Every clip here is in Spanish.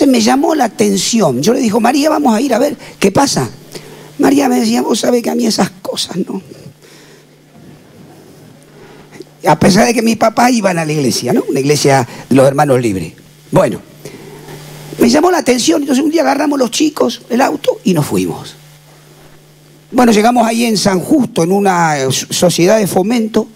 me llamó la atención. Yo le dije, María, vamos a ir a ver qué pasa. María me decía, vos sabés que a mí esas cosas no. A pesar de que mis papás iban a la iglesia, ¿no? Una iglesia de los hermanos libres. Bueno, me llamó la atención, entonces un día agarramos los chicos, el auto, y nos fuimos. Bueno, llegamos ahí en San Justo, en una sociedad de fomento.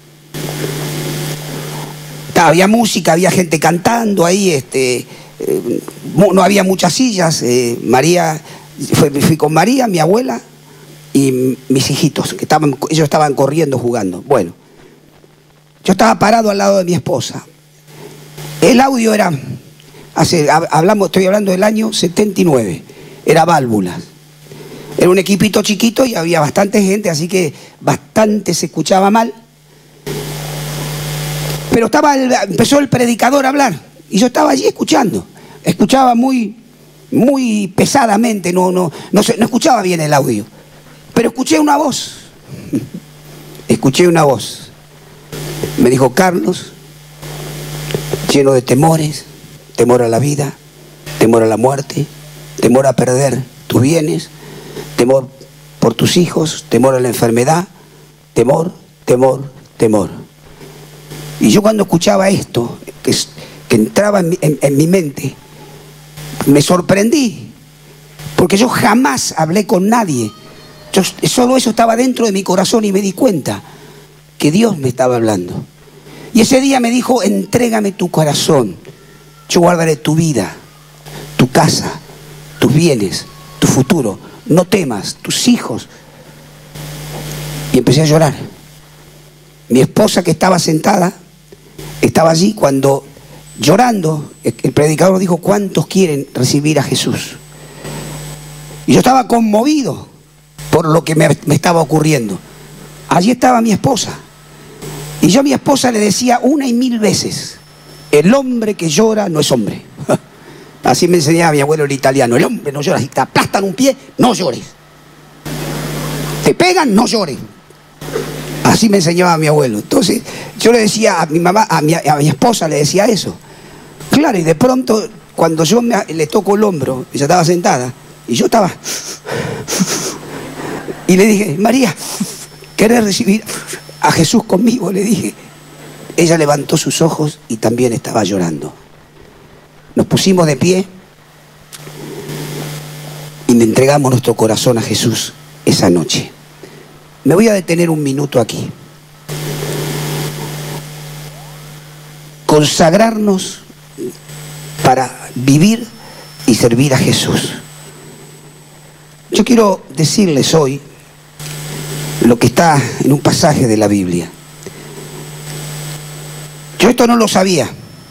Había música, había gente cantando ahí, no había muchas sillas. Fui con María, mi abuela, y mis hijitos, que ellos estaban corriendo, jugando. Bueno, yo estaba parado al lado de mi esposa. El audio era, estoy hablando del año 79, era Válvulas. Era un equipito chiquito y había bastante gente, así que bastante se escuchaba mal. Pero empezó el predicador a hablar y yo estaba allí escuchando. Escuchaba muy pesadamente, no escuchaba bien el audio. Pero escuché una voz. Escuché una voz. Me dijo, Carlos, lleno de temores, temor a la vida, temor a la muerte, temor a perder tus bienes, temor por tus hijos, temor a la enfermedad, temor, temor, temor. Y yo cuando escuchaba esto, que entraba en mi mente, me sorprendí, porque yo jamás hablé con nadie. Solo eso estaba dentro de mi corazón y me di cuenta que Dios me estaba hablando. Y ese día me dijo, entrégame tu corazón, yo guardaré tu vida, tu casa, tus bienes, tu futuro, no temas, tus hijos. Y empecé a llorar. Mi esposa, que estaba sentada, estaba allí cuando, llorando, el predicador dijo, ¿cuántos quieren recibir a Jesús? Y yo estaba conmovido por lo que me estaba ocurriendo. Allí estaba mi esposa. Y yo a mi esposa le decía 1 y 1000 veces, el hombre que llora no es hombre. Así me enseñaba mi abuelo el italiano, el hombre no llora. Si te aplastan un pie, no llores. Te pegan, no llores. Así me enseñaba mi abuelo. Entonces yo le decía a mi mamá, a mi esposa le decía eso. Claro, y de pronto cuando yo le toco el hombro, ella estaba sentada, y yo estaba... Y le dije, María, ¿querés recibir a Jesús conmigo? Le dije. Ella levantó sus ojos y también estaba llorando. Nos pusimos de pie y le entregamos nuestro corazón a Jesús esa noche. Me voy a detener un minuto aquí. Consagrarnos para vivir y servir a Jesús. Yo quiero decirles hoy lo que está en un pasaje de la Biblia. Yo esto no lo sabía.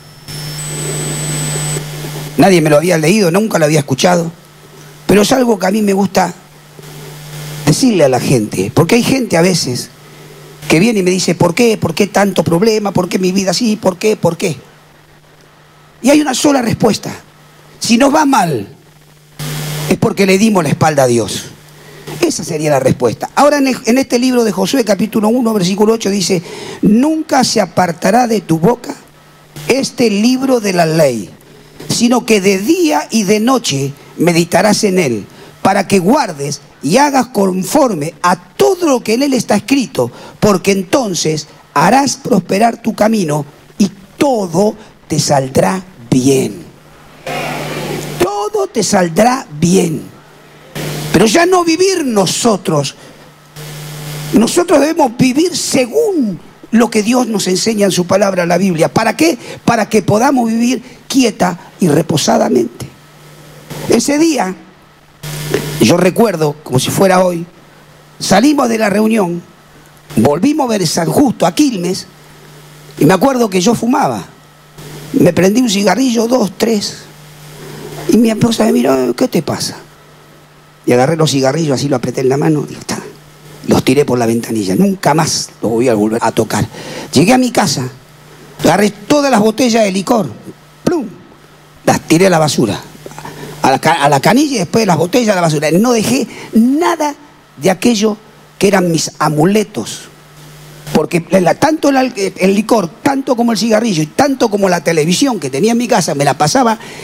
Nadie me lo había leído, nunca lo había escuchado. Pero es algo que a mí me gusta decirle a la gente. Porque hay gente a veces que viene y me dice, ¿por qué? ¿Por qué tanto problema? ¿Por qué mi vida así? ¿Por qué? ¿Por qué? Y hay una sola respuesta. Si nos va mal, es porque le dimos la espalda a Dios. Esa sería la respuesta. Ahora en este libro de Josué, capítulo 1, versículo 8, dice, nunca se apartará de tu boca este libro de la ley, sino que de día y de noche meditarás en él, para que guardes y hagas conforme a todo lo que en él está escrito, porque entonces harás prosperar tu camino y todo te saldrá bien. Todo te saldrá bien. Pero ya no vivir nosotros. Nosotros debemos vivir según lo que Dios nos enseña en su palabra, en la Biblia. ¿Para qué? Para que podamos vivir quieta y reposadamente. Ese día, yo recuerdo como si fuera hoy, salimos de la reunión, volvimos a ver San Justo, a Quilmes, y me acuerdo que yo fumaba. Me prendí un cigarrillo, 2, 3, y mi esposa me miró, ¿qué te pasa? Y agarré los cigarrillos, así lo apreté en la mano, y está. Los tiré por la ventanilla. Nunca más los voy a volver a tocar. Llegué a mi casa, agarré todas las botellas de licor, ¡plum!, las tiré a la basura. A la canilla y después las botellas a la basura. No dejé nada de aquello que eran mis amuletos. Porque tanto el licor, tanto como el cigarrillo y tanto como la televisión que tenía en mi casa, me la pasaba